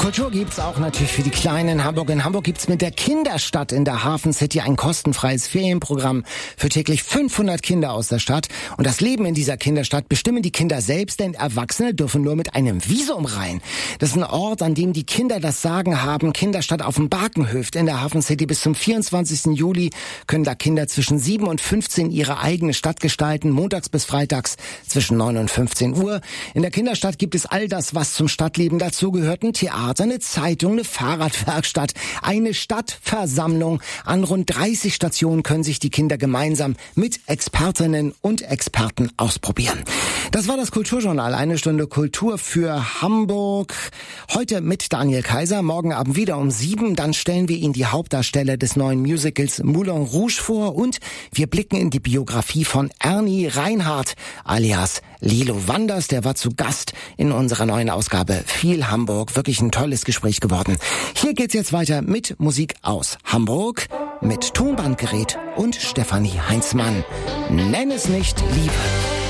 Kultur gibt's auch natürlich für die Kleinen in Hamburg. In Hamburg gibt's mit der Kinderstadt in der Hafen City ein kostenfreies Ferienprogramm für täglich 500 Kinder aus der Stadt. Und das Leben in dieser Kinderstadt bestimmen die Kinder selbst, denn Erwachsene dürfen nur mit einem Visum rein. Das ist ein Ort, an dem die Kinder das Sagen haben. Kinderstadt auf dem Barkenhöft in der Hafen City. Bis zum 24. Juli können da Kinder zwischen 7 und 15 ihre eigene Stadt gestalten. Montags bis freitags zwischen 9 und 15 Uhr. In der Kinderstadt gibt es all das, was zum Stadtleben dazugehört. Ein Theater, eine Zeitung, eine Fahrradwerkstatt, eine Stadtversammlung. An rund 30 Stationen können sich die Kinder gemeinsam mit Expertinnen und Experten ausprobieren. Das war das Kulturjournal. Eine Stunde Kultur für Hamburg. Heute mit Daniel Kaiser. Morgen Abend wieder um 7. Dann stellen wir Ihnen die Hauptdarsteller des neuen Musicals Moulin Rouge vor. Und wir blicken in die Biografie von Ernie Reinhardt alias Lilo Wanders. Der war zu Gast in unserer neuen Ausgabe Viel Hamburg. Wirklich ein tolles Gespräch geworden. Hier geht's jetzt weiter mit Musik aus Hamburg, mit Tonbandgerät und Stefanie Heinzmann. Nenn es nicht Liebe.